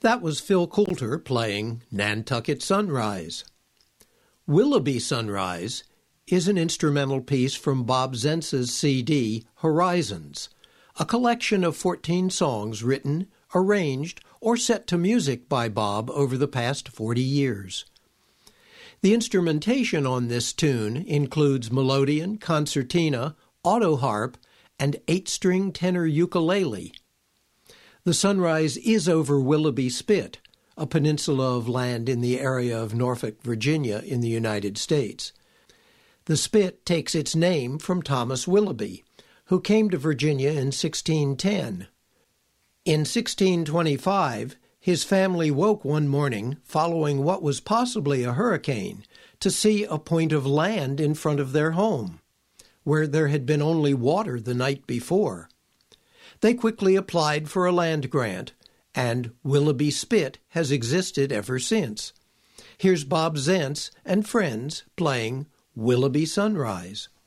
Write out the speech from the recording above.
That was Phil Coulter playing Nantucket Sunrise. Willoughby Sunrise is an instrumental piece from Bob Zentz's CD Horizons, a collection of 14 songs written, arranged, or set to music by Bob over the past 40 years. The instrumentation on this tune includes melodeon, concertina, autoharp, and 8-string tenor ukulele. The sunrise is over Willoughby Spit, a peninsula of land in the area of Norfolk, Virginia, in the United States. The Spit takes its name from Thomas Willoughby, who came to Virginia in 1610. In 1625, his family woke one morning following what was possibly a hurricane to see a point of land in front of their home, where there had been only water the night before. They quickly applied for a land grant, and Willoughby Spit has existed ever since. Here's Bob Zentz and friends playing Willoughby Sunrise.